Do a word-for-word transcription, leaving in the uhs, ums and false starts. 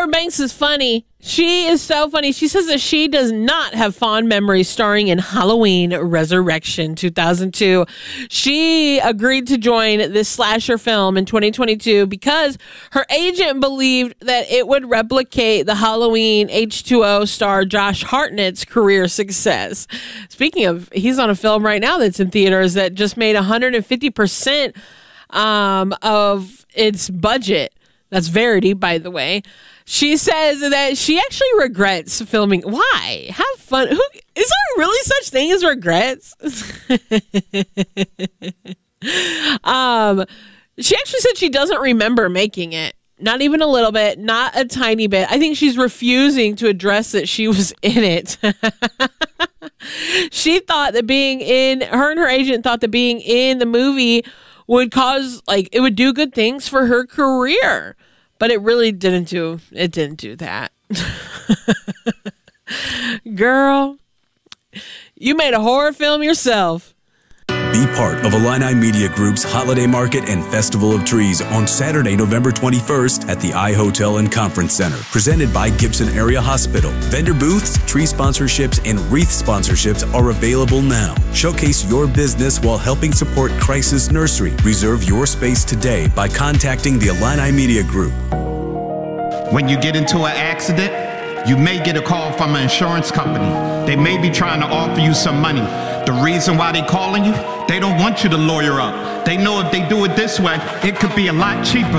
Tyra Banks is funny. She is so funny. She says that she does not have fond memories starring in Halloween Resurrection two thousand two. She agreed to join this slasher film in twenty twenty-two because her agent believed that it would replicate the Halloween H two O star Josh Hartnett's career success. Speaking of, he's on a film right now that's in theaters that just made one hundred fifty percent um, of its budget. That's Verity, by the way. She says that she actually regrets filming. Why? Have fun. Who is there really such thing as regrets? um, she actually said she doesn't remember making it. Not even a little bit. Not a tiny bit. I think she's refusing to address that she was in it. She thought that being in, her and her agent thought that being in the movie would cause, like, it would do good things for her career. But it really didn't do, it didn't do that. Girl, you made a horror film yourself. Be part of Illini Media Group's Holiday Market and Festival of Trees on Saturday, November twenty-first at the iHotel and Conference Center, presented by Gibson Area Hospital. Vendor booths, tree sponsorships, and wreath sponsorships are available now. Showcase your business while helping support Crisis Nursery. Reserve your space today by contacting the Illini Media Group. When you get into an accident, you may get a call from an insurance company. They may be trying to offer you some money. The reason why they're calling you, they don't want you to lawyer up. They know if they do it this way, it could be a lot cheaper.